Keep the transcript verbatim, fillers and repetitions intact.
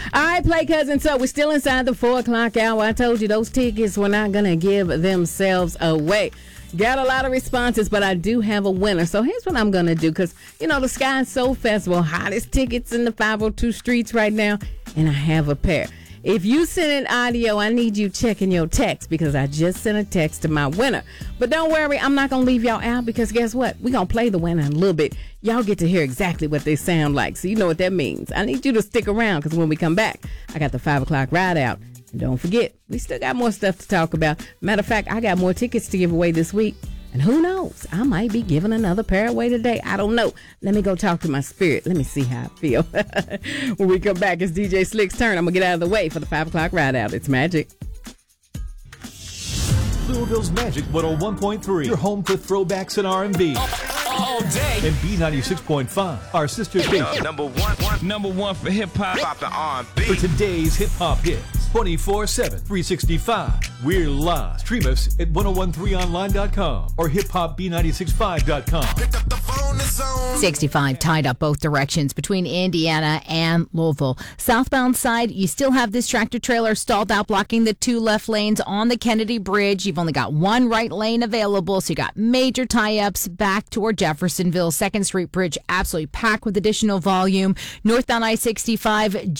All right, Play Cousin. So we're still inside the four o'clock hour. I told you those tickets were not going to give themselves away. Got a lot of responses, but I do have a winner. So here's what I'm going to do because, you know, the Sky and Soul Festival, hottest tickets in the five oh two streets right now, and I have a pair. If you send an audio, I need you checking your text because I just sent a text to my winner. But don't worry, I'm not going to leave y'all out because guess what? We're going to play the winner in a little bit. Y'all get to hear exactly what they sound like, so you know what that means. I need you to stick around because when we come back, I got the five o'clock ride out. And don't forget, we still got more stuff to talk about. Matter of fact, I got more tickets to give away this week. And who knows? I might be giving another pair away today. I don't know. Let me go talk to my spirit. Let me see how I feel. When we come back, it's D J Slick's turn. I'm going to get out of the way for the five o'clock ride out. It's Magic. Louisville's Magic one oh one point three. Your home for throwbacks and R and B. All day. And B ninety-six point five, our sister station. Number one, one, number one for hip hop, pop and R and B. For today's hip hop hits, twenty-four seven, three sixty-five. We're live. Stream us at ten thirteen online dot com or hip hop b nine six five dot com. Pick up the phone, it's on. sixty-five tied up both directions between Indiana and Louisville. Southbound side, you still have this tractor trailer stalled out blocking the two left lanes on the Kennedy Bridge. You've only got one right lane available, so you got major tie-ups back toward Jeffersonville. second Street Bridge absolutely packed with additional volume. Northbound I sixty-five